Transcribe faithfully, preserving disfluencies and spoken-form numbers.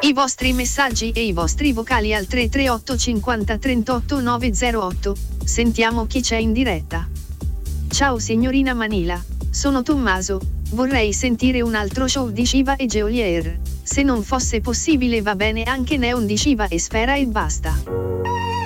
I vostri messaggi e i vostri vocali al tre tre otto cinquanta trentotto nove zero otto. Sentiamo chi c'è in diretta. Ciao signorina Manila, sono Tommaso, vorrei sentire un altro show di Shiva e Geolier. Se non fosse possibile va bene anche Neon di Shiva e Sfera e basta.